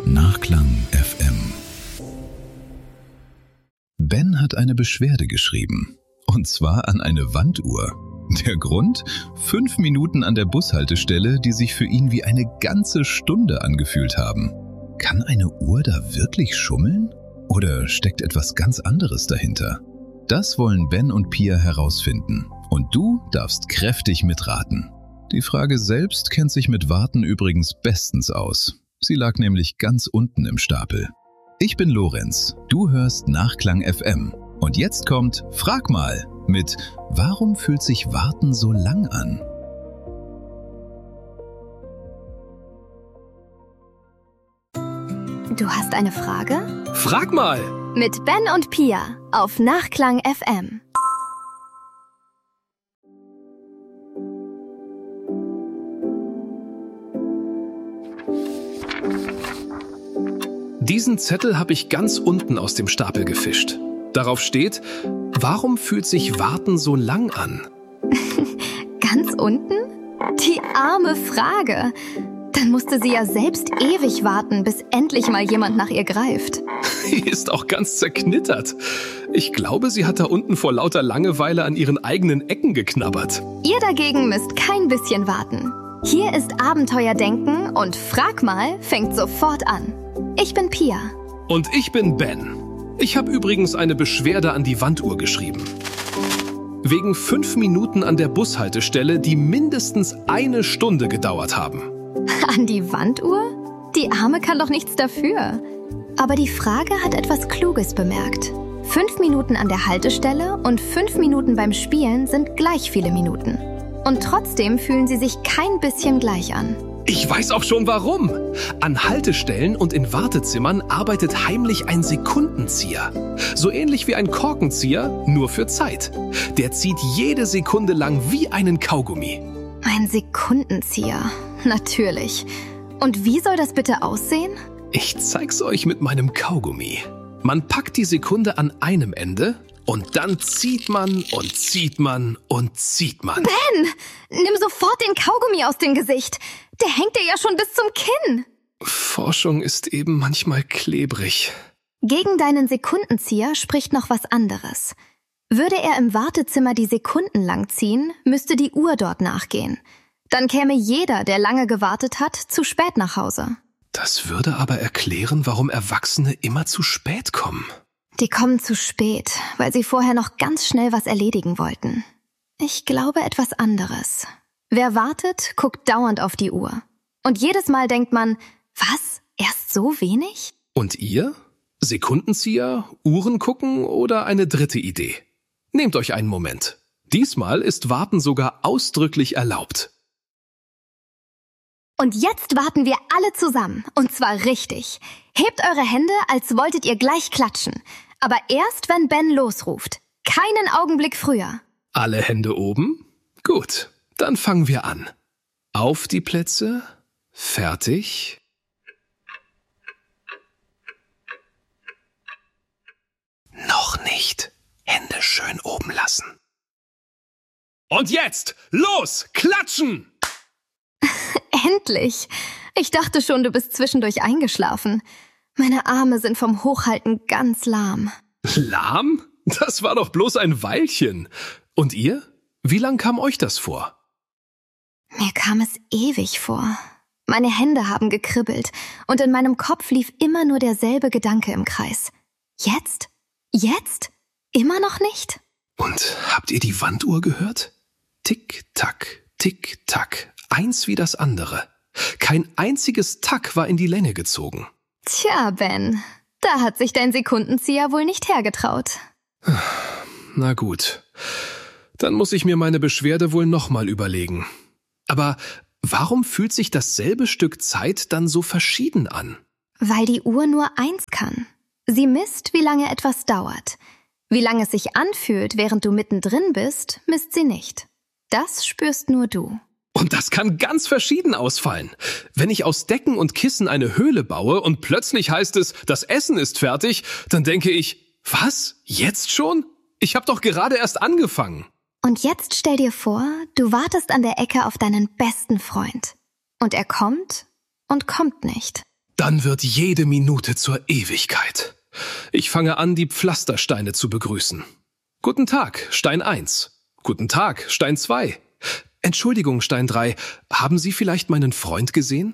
Nachklang FM. Ben hat eine Beschwerde geschrieben. Und zwar an eine Wanduhr. Der Grund? 5 Minuten an der Bushaltestelle, die sich für ihn wie eine ganze Stunde angefühlt haben. Kann eine Uhr da wirklich schummeln? Oder steckt etwas ganz anderes dahinter? Das wollen Ben und Pia herausfinden. Und du darfst kräftig mitraten. Die Frage selbst kennt sich mit Warten übrigens bestens aus. Sie lag nämlich ganz unten im Stapel. Ich bin Lorenz, du hörst Nachklang FM. Und jetzt kommt Frag mal mit Warum fühlt sich Warten so lang an? Du hast eine Frage? Frag mal! Mit Ben und Pia auf Nachklang FM. Diesen Zettel habe ich ganz unten aus dem Stapel gefischt. Darauf steht, warum fühlt sich Warten so lang an? Ganz unten? Die arme Frage. Dann musste sie ja selbst ewig warten, bis endlich mal jemand nach ihr greift. Die ist auch ganz zerknittert. Ich glaube, sie hat da unten vor lauter Langeweile an ihren eigenen Ecken geknabbert. Ihr dagegen müsst kein bisschen warten. Hier ist Abenteuerdenken und Frag mal fängt sofort an. Ich bin Pia. Und ich bin Ben. Ich habe übrigens eine Beschwerde an die Wanduhr geschrieben. Wegen 5 Minuten an der Bushaltestelle, die mindestens 1 Stunde gedauert haben. An die Wanduhr? Die Arme kann doch nichts dafür. Aber die Frage hat etwas Kluges bemerkt. 5 Minuten an der Haltestelle und 5 Minuten beim Spielen sind gleich viele Minuten. Und trotzdem fühlen sie sich kein bisschen gleich an. Ich weiß auch schon warum. An Haltestellen und in Wartezimmern arbeitet heimlich ein Sekundenzieher. So ähnlich wie ein Korkenzieher, nur für Zeit. Der zieht jede Sekunde lang wie einen Kaugummi. Ein Sekundenzieher, natürlich. Und wie soll das bitte aussehen? Ich zeig's euch mit meinem Kaugummi. Man packt die Sekunde an einem Ende und dann zieht man und zieht man und zieht man. Ben, nimm sofort den Kaugummi aus dem Gesicht. Der hängt dir ja schon bis zum Kinn. Forschung ist eben manchmal klebrig. Gegen deinen Sekundenzieher spricht noch was anderes. Würde er im Wartezimmer die Sekunden lang ziehen, müsste die Uhr dort nachgehen. Dann käme jeder, der lange gewartet hat, zu spät nach Hause. Das würde aber erklären, warum Erwachsene immer zu spät kommen. Die kommen zu spät, weil sie vorher noch ganz schnell was erledigen wollten. Ich glaube etwas anderes. Wer wartet, guckt dauernd auf die Uhr. Und jedes Mal denkt man, was, erst so wenig? Und ihr? Sekundenzieher, Uhren gucken oder eine dritte Idee? Nehmt euch einen Moment. Diesmal ist Warten sogar ausdrücklich erlaubt. Und jetzt warten wir alle zusammen, und zwar richtig. Hebt eure Hände, als wolltet ihr gleich klatschen. Aber erst, wenn Ben losruft. Keinen Augenblick früher. Alle Hände oben? Gut, dann fangen wir an. Auf die Plätze, fertig. Noch nicht. Hände schön oben lassen. Und jetzt, los, klatschen! Endlich! Ich dachte schon, du bist zwischendurch eingeschlafen. Meine Arme sind vom Hochhalten ganz lahm. Lahm? Das war doch bloß ein Weilchen. Und ihr? Wie lang kam euch das vor? Mir kam es ewig vor. Meine Hände haben gekribbelt und in meinem Kopf lief immer nur derselbe Gedanke im Kreis. Jetzt? Jetzt? Immer noch nicht? Und habt ihr die Wanduhr gehört? Tick, tack, tick, tack. Eins wie das andere. Kein einziges Tack war in die Länge gezogen. Tja, Ben, da hat sich dein Sekundenzieher wohl nicht hergetraut. Na gut, dann muss ich mir meine Beschwerde wohl nochmal überlegen. Aber warum fühlt sich dasselbe Stück Zeit dann so verschieden an? Weil die Uhr nur eins kann. Sie misst, wie lange etwas dauert. Wie lange es sich anfühlt, während du mittendrin bist, misst sie nicht. Das spürst nur du. Und das kann ganz verschieden ausfallen. Wenn ich aus Decken und Kissen eine Höhle baue und plötzlich heißt es, das Essen ist fertig, dann denke ich, was? Jetzt schon? Ich habe doch gerade erst angefangen. Und jetzt stell dir vor, du wartest an der Ecke auf deinen besten Freund. Und er kommt und kommt nicht. Dann wird jede Minute zur Ewigkeit. Ich fange an, die Pflastersteine zu begrüßen. Guten Tag, Stein 1. Guten Tag, Stein 2. Entschuldigung, Stein 3. Haben Sie vielleicht meinen Freund gesehen?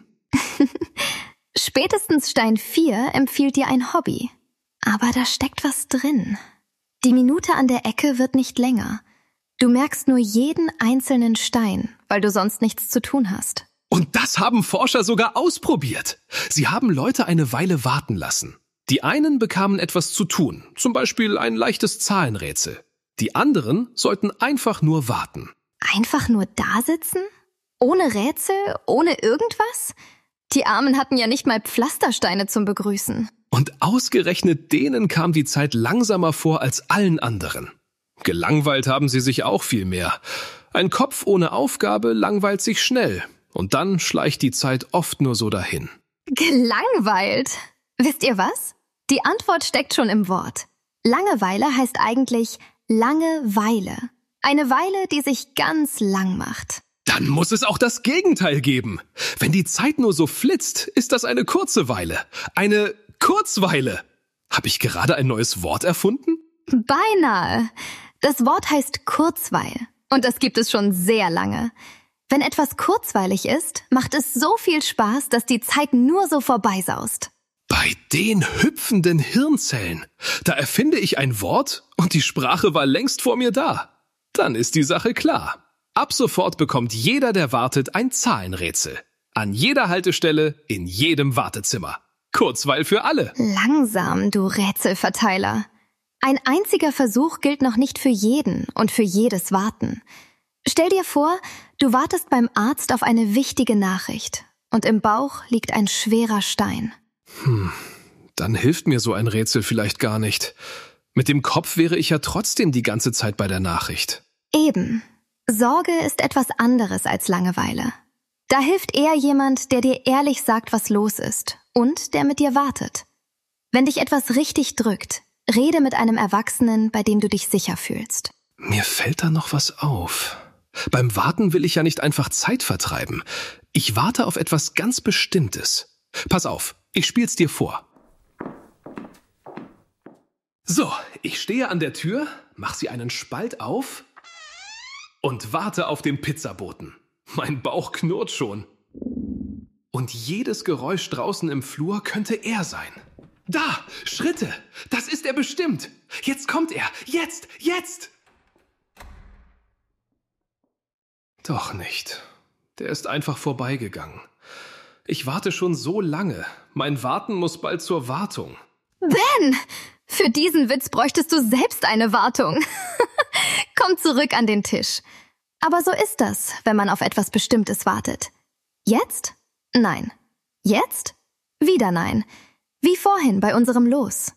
Spätestens Stein 4 empfiehlt dir ein Hobby. Aber da steckt was drin. Die Minute an der Ecke wird nicht länger. Du merkst nur jeden einzelnen Stein, weil du sonst nichts zu tun hast. Und das haben Forscher sogar ausprobiert. Sie haben Leute eine Weile warten lassen. Die einen bekamen etwas zu tun, zum Beispiel ein leichtes Zahlenrätsel. Die anderen sollten einfach nur warten. Einfach nur da sitzen? Ohne Rätsel? Ohne irgendwas? Die Armen hatten ja nicht mal Pflastersteine zum Begrüßen. Und ausgerechnet denen kam die Zeit langsamer vor als allen anderen. Gelangweilt haben sie sich auch viel mehr. Ein Kopf ohne Aufgabe langweilt sich schnell. Und dann schleicht die Zeit oft nur so dahin. Gelangweilt? Wisst ihr was? Die Antwort steckt schon im Wort. Langeweile heißt eigentlich Langeweile. Eine Weile, die sich ganz lang macht. Dann muss es auch das Gegenteil geben. Wenn die Zeit nur so flitzt, ist das eine kurze Weile. Eine Kurzweile. Habe ich gerade ein neues Wort erfunden? Beinahe. Das Wort heißt Kurzweil. Und das gibt es schon sehr lange. Wenn etwas kurzweilig ist, macht es so viel Spaß, dass die Zeit nur so vorbeisaust. Bei den hüpfenden Hirnzellen. Da erfinde ich ein Wort und die Sprache war längst vor mir da. Dann ist die Sache klar. Ab sofort bekommt jeder, der wartet, ein Zahlenrätsel. An jeder Haltestelle, in jedem Wartezimmer. Kurzweil für alle. Langsam, du Rätselverteiler. Ein einziger Versuch gilt noch nicht für jeden und für jedes Warten. Stell dir vor, du wartest beim Arzt auf eine wichtige Nachricht und im Bauch liegt ein schwerer Stein. Dann hilft mir so ein Rätsel vielleicht gar nicht. Mit dem Kopf wäre ich ja trotzdem die ganze Zeit bei der Nachricht. Eben. Sorge ist etwas anderes als Langeweile. Da hilft eher jemand, der dir ehrlich sagt, was los ist und der mit dir wartet. Wenn dich etwas richtig drückt, rede mit einem Erwachsenen, bei dem du dich sicher fühlst. Mir fällt da noch was auf. Beim Warten will ich ja nicht einfach Zeit vertreiben. Ich warte auf etwas ganz Bestimmtes. Pass auf, ich spiel's dir vor. So, ich stehe an der Tür, mach sie einen Spalt auf und warte auf den Pizzaboten. Mein Bauch knurrt schon. Und jedes Geräusch draußen im Flur könnte er sein. Da, Schritte, das ist er bestimmt. Jetzt kommt er, jetzt! Doch nicht. Der ist einfach vorbeigegangen. Ich warte schon so lange. Mein Warten muss bald zur Wartung. Ben! Für diesen Witz bräuchtest du selbst eine Wartung. Komm zurück an den Tisch. Aber so ist das, wenn man auf etwas Bestimmtes wartet. Jetzt? Nein. Jetzt? Wieder nein. Wie vorhin bei unserem Los.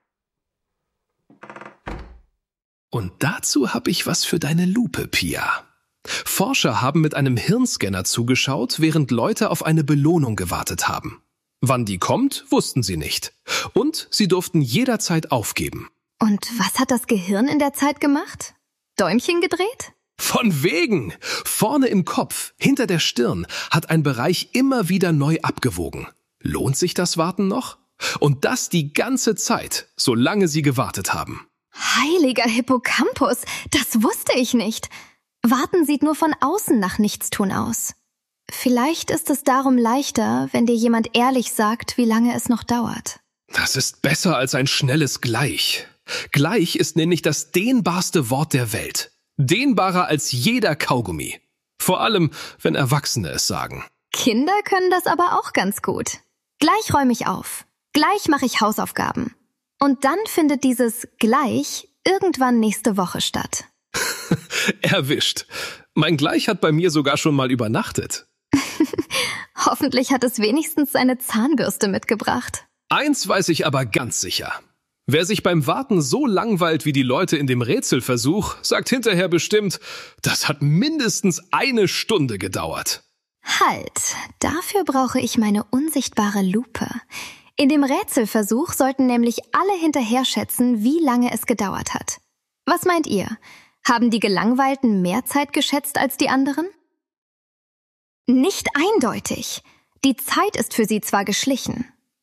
Und dazu habe ich was für deine Lupe, Pia. Forscher haben mit einem Hirnscanner zugeschaut, während Leute auf eine Belohnung gewartet haben. Wann die kommt, wussten sie nicht. Und sie durften jederzeit aufgeben. Und was hat das Gehirn in der Zeit gemacht? Däumchen gedreht? Von wegen! Vorne im Kopf, hinter der Stirn, hat ein Bereich immer wieder neu abgewogen. Lohnt sich das Warten noch? Und das die ganze Zeit, solange sie gewartet haben. Heiliger Hippocampus, das wusste ich nicht. Warten sieht nur von außen nach Nichtstun aus. Vielleicht ist es darum leichter, wenn dir jemand ehrlich sagt, wie lange es noch dauert. Das ist besser als ein schnelles Gleich. Gleich ist nämlich das dehnbarste Wort der Welt. Dehnbarer als jeder Kaugummi. Vor allem, wenn Erwachsene es sagen. Kinder können das aber auch ganz gut. Gleich räume ich auf. Gleich mache ich Hausaufgaben. Und dann findet dieses Gleich irgendwann nächste Woche statt. Erwischt. Mein Gleich hat bei mir sogar schon mal übernachtet. Hoffentlich hat es wenigstens seine Zahnbürste mitgebracht. Eins weiß ich aber ganz sicher. Wer sich beim Warten so langweilt wie die Leute in dem Rätselversuch, sagt hinterher bestimmt, das hat mindestens 1 Stunde gedauert. Halt, dafür brauche ich meine unsichtbare Lupe. In dem Rätselversuch sollten nämlich alle hinterher schätzen, wie lange es gedauert hat. Was meint ihr? Haben die Gelangweilten mehr Zeit geschätzt als die anderen? Nicht eindeutig. Die Zeit ist für sie zwar geschlichen,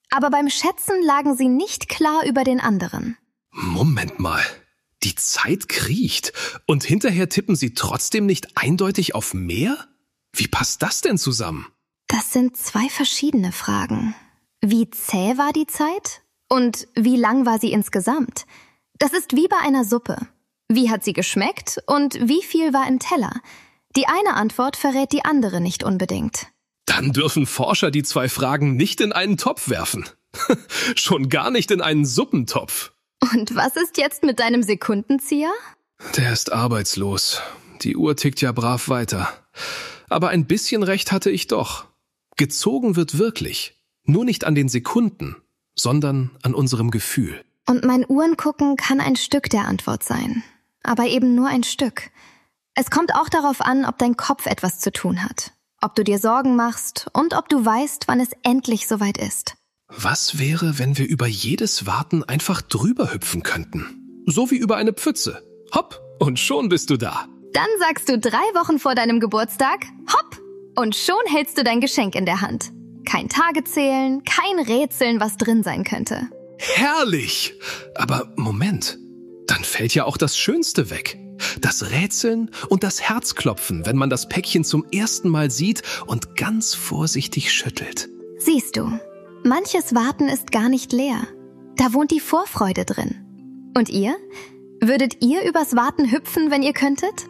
Aber beim Schätzen lagen sie nicht klar über den anderen. Moment mal. Die Zeit kriecht und hinterher tippen sie trotzdem nicht eindeutig auf mehr? Wie passt das denn zusammen? Das sind 2 verschiedene Fragen. Wie zäh war die Zeit? Und wie lang war sie insgesamt? Das ist wie bei einer Suppe. Wie hat sie geschmeckt und wie viel war im Teller? Die eine Antwort verrät die andere nicht unbedingt. Dann dürfen Forscher die 2 Fragen nicht in einen Topf werfen. Schon gar nicht in einen Suppentopf. Und was ist jetzt mit deinem Sekundenzieher? Der ist arbeitslos. Die Uhr tickt ja brav weiter. Aber ein bisschen recht hatte ich doch. Gezogen wird wirklich. Nur nicht an den Sekunden, sondern an unserem Gefühl. Und mein Uhrengucken kann ein Stück der Antwort sein. Aber eben nur ein Stück. Es kommt auch darauf an, ob dein Kopf etwas zu tun hat. Ob du dir Sorgen machst und ob du weißt, wann es endlich soweit ist. Was wäre, wenn wir über jedes Warten einfach drüber hüpfen könnten? So wie über eine Pfütze. Hopp, und schon bist du da. Dann sagst du 3 Wochen vor deinem Geburtstag, hopp, und schon hältst du dein Geschenk in der Hand. Kein Tagezählen, kein Rätseln, was drin sein könnte. Herrlich! Aber Moment, dann fällt ja auch das Schönste weg. Das Rätseln und das Herzklopfen, wenn man das Päckchen zum ersten Mal sieht und ganz vorsichtig schüttelt. Siehst du, manches Warten ist gar nicht leer. Da wohnt die Vorfreude drin. Und ihr? Würdet ihr übers Warten hüpfen, wenn ihr könntet?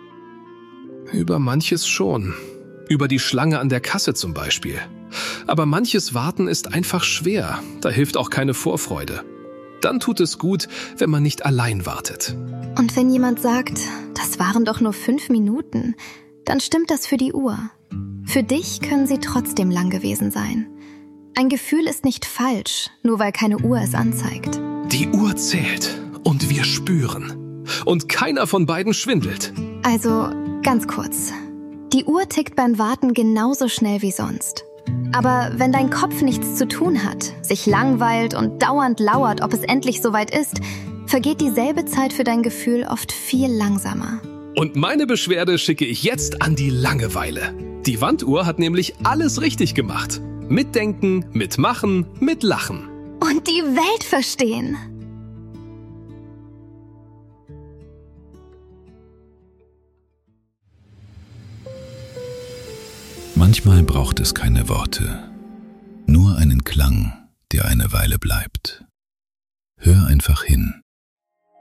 Über manches schon. Über die Schlange an der Kasse zum Beispiel. Aber manches Warten ist einfach schwer. Da hilft auch keine Vorfreude. Dann tut es gut, wenn man nicht allein wartet. Und wenn jemand sagt, das waren doch nur 5 Minuten, dann stimmt das für die Uhr. Für dich können sie trotzdem lang gewesen sein. Ein Gefühl ist nicht falsch, nur weil keine Uhr es anzeigt. Die Uhr zählt und wir spüren. Und keiner von beiden schwindelt. Also, ganz kurz. Die Uhr tickt beim Warten genauso schnell wie sonst. Aber wenn dein Kopf nichts zu tun hat, sich langweilt und dauernd lauert, ob es endlich soweit ist, vergeht dieselbe Zeit für dein Gefühl oft viel langsamer. Und meine Beschwerde schicke ich jetzt an die Langeweile. Die Wanduhr hat nämlich alles richtig gemacht. Mitdenken, mitmachen, mitlachen. Und die Welt verstehen. Manchmal braucht es keine Worte, nur einen Klang, der eine Weile bleibt. Hör einfach hin.